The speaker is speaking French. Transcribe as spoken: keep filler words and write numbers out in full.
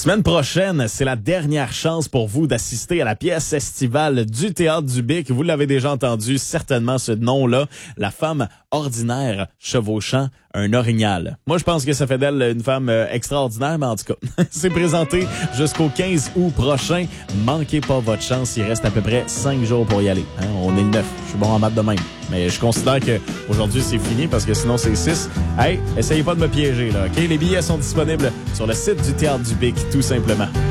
Semaine prochaine, c'est la dernière chance pour vous d'assister à la pièce estivale du Théâtre du Bic. Vous l'avez déjà entendu, certainement ce nom-là, la femme ordinaire chevauchant un orignal. Moi, je pense que ça fait d'elle une femme euh, extraordinaire, mais en tout cas, c'est présenté jusqu'au quinze août prochain. Manquez pas votre chance, il reste à peu près cinq jours pour y aller. Hein? On est le neuf, je suis bon en maths de même. Mais je considère que aujourd'hui c'est fini parce que sinon c'est six. Hey, essayez pas de me piéger, là, OK? Les billets sont disponibles sur le site du Théâtre du Bic, tout simplement.